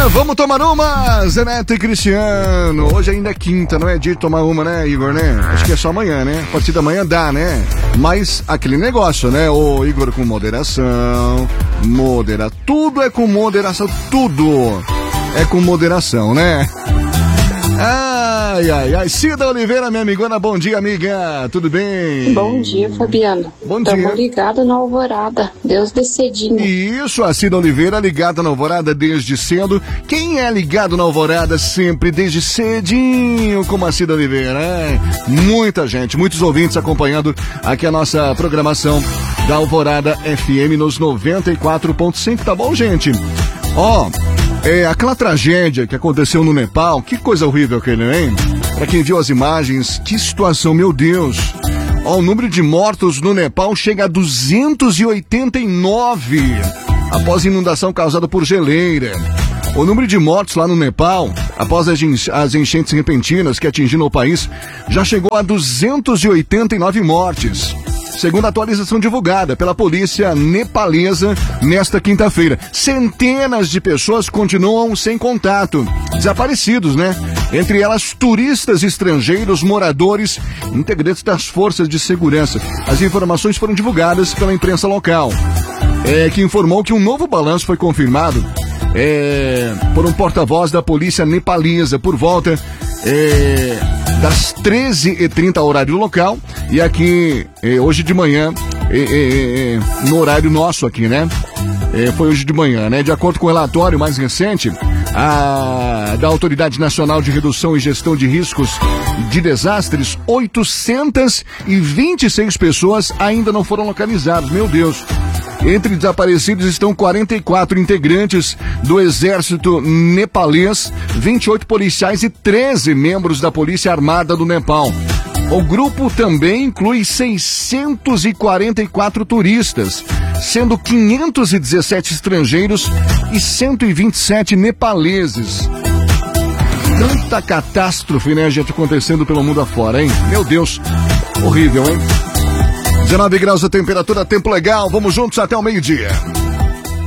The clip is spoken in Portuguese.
Vamos tomar uma, Zé Neto e Cristiano. Hoje ainda é quinta, não é dia de tomar uma, né, Igor, né? Acho que é só amanhã, né? A partir da manhã dá, né? Mas aquele negócio, né? Ô, Igor, com moderação. Tudo é com moderação, tudo é com moderação, né? Ai. Cida Oliveira, minha amigona, bom dia, amiga. Tudo bem? Bom dia, Fabiano. Bom dia. Estamos ligados na Alvorada, desde cedinho. Isso, a Cida Oliveira ligada na Alvorada desde cedo. Quem é ligado na Alvorada sempre desde cedinho, como a Cida Oliveira, né? Muita gente, muitos ouvintes acompanhando aqui a nossa programação da Alvorada FM nos 94.5, tá bom, gente? Aquela tragédia que aconteceu no Nepal, que coisa horrível aquele, hein? Pra quem viu as imagens, que situação, meu Deus. O número de mortos no Nepal chega a 289 após inundação causada por geleira. O número de mortos lá no Nepal, após as enchentes repentinas que atingiram o país, já chegou a 289 mortes. Segundo a atualização divulgada pela polícia nepalesa nesta quinta-feira, centenas de pessoas continuam sem contato, desaparecidos, né? Entre elas, turistas estrangeiros, moradores, integrantes das forças de segurança. As informações foram divulgadas pela imprensa local, que informou que um novo balanço foi confirmado por um porta-voz da polícia nepalesa por volta das 13h30 horário local, e aqui hoje de manhã, no horário nosso aqui, né? Foi hoje de manhã, né? De acordo com o relatório mais recente da Autoridade Nacional de Redução e Gestão de Riscos de Desastres, 826 pessoas ainda não foram localizadas. Meu Deus! Entre desaparecidos estão 44 integrantes do exército nepalês, 28 policiais e 13 membros da Polícia Armada do Nepal. O grupo também inclui 644 turistas, sendo 517 estrangeiros e 127 nepaleses. Tanta catástrofe, né, gente, acontecendo pelo mundo afora, hein? Meu Deus, horrível, hein? 19 graus a temperatura, tempo legal, vamos juntos até o meio-dia.